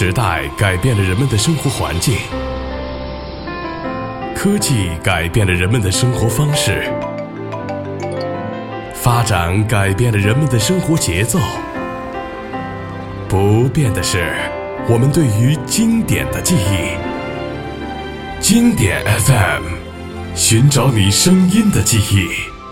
时代改变了人们的生活环境，科技改变了人们的生活方式，发展改变了人们的生活节奏。不变的是我们对于经典的记忆。经典 FM， 寻找你声音的记忆。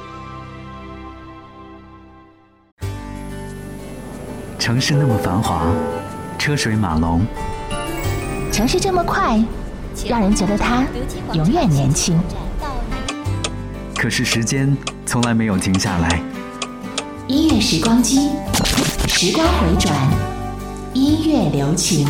城市那么繁华，车水马龙， 城市这么快，让人觉得它永远年轻。 可是时间从来没有停下来。 音乐时光机，时光回转，音乐留情。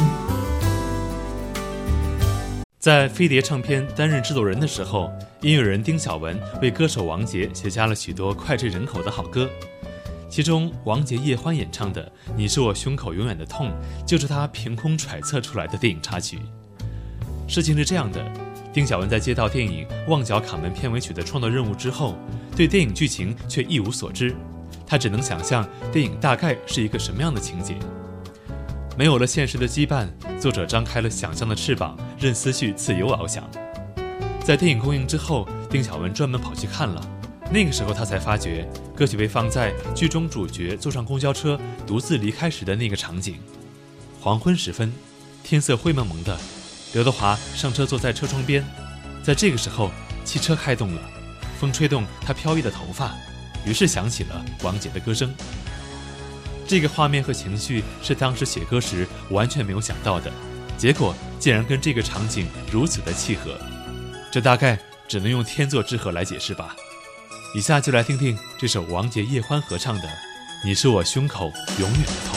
在飞碟唱片担任制作人的时候，音乐人丁晓文为歌手王杰写下了许多脍炙人口的好歌，其中王杰叶欢演唱的《你是我胸口永远的痛》就是他凭空揣测出来的电影插曲。事情是这样的，丁晓文在接到电影《旺角卡门》片尾曲的创作任务之后，对电影剧情却一无所知，他只能想象电影大概是一个什么样的情节。没有了现实的羁绊，作者张开了想象的翅膀，任思绪自由翱翔。在电影公映之后，丁晓文专门跑去看了，那个时候他才发觉歌曲被放在剧中主角坐上公交车独自离开时的那个场景。黄昏时分，天色灰蒙蒙的，刘德华上车坐在车窗边，在这个时候汽车开动了，风吹动他飘逸的头发，于是响起了王杰的歌声。这个画面和情绪是当时写歌时完全没有想到的，结果竟然跟这个场景如此的契合，这大概只能用天作之合来解释吧。以下就来听听这首王杰叶欢合唱的《你是我胸口永远的痛》。